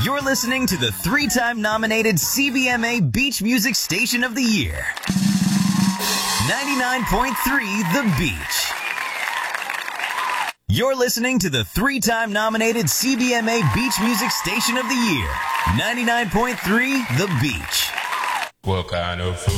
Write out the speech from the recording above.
You're listening to the 3-time nominated CBMA Beach Music Station of the Year. 99.3 The Beach. You're listening to the 3-time nominated CBMA Beach Music Station of the Year. 99.3 The Beach. What kind of food?